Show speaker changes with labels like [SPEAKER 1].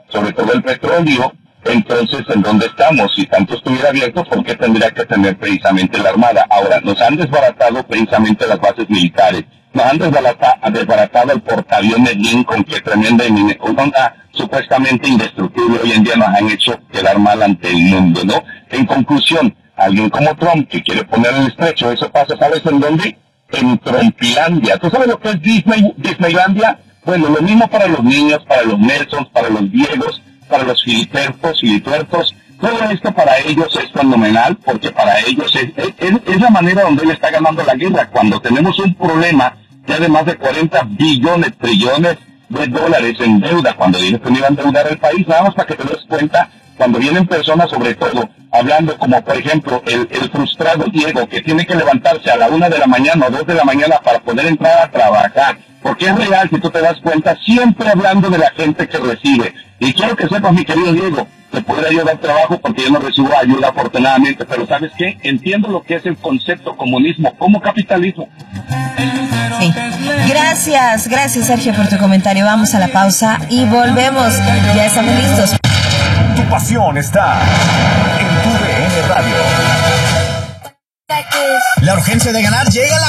[SPEAKER 1] sobre todo el petróleo. Entonces, ¿en dónde estamos? Si tanto estuviera abierto, ¿por qué tendría que tener precisamente la Armada? Ahora, nos han desbaratado precisamente las bases militares, nos han desbaratado el portaaviones Lincoln, que tremenda una supuestamente indestructible, hoy en día nos han hecho quedar mal ante el mundo, ¿no? En conclusión, alguien como Trump, que quiere poner el estrecho, eso pasa, ¿sabes en dónde? En Trumpilandia. ¿Tú sabes lo que es Disneylandia? Bueno, lo mismo para los niños, para los Nelsons, para los viejos, para los filituertos, todo esto para ellos es fenomenal, porque para ellos es la manera donde él está ganando la guerra. Cuando tenemos un problema ya de más de 40 billones, trillones de dólares en deuda, cuando ellos iban a endeudar el país, nada más para que te des cuenta, cuando vienen personas sobre todo, hablando como por ejemplo el frustrado Diego, que tiene que levantarse a la 1 de la mañana o 2 de la mañana para poder entrar a trabajar, porque es real, si tú te das cuenta, siempre hablando de la gente que recibe. Y quiero que sepas, mi querido Diego, te podría dar trabajo porque yo no recibo ayuda afortunadamente, pero ¿sabes qué? Entiendo lo que es el concepto comunismo como capitalismo.
[SPEAKER 2] Sí. Gracias Sergio por tu comentario. Vamos a la pausa y volvemos. Ya estamos listos.
[SPEAKER 3] Tu pasión está en tu DN Radio. La urgencia de ganar llega a la